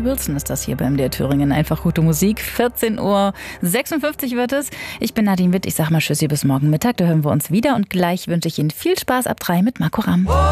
Brian Wilson ist das hier bei MDR Thüringen. Einfach gute Musik. 14:56 Uhr wird es. Ich bin Nadine Witt. Ich sag mal Tschüssi bis morgen Mittag. Da hören wir uns wieder und gleich wünsche ich Ihnen viel Spaß ab 3 mit Marco Ramm.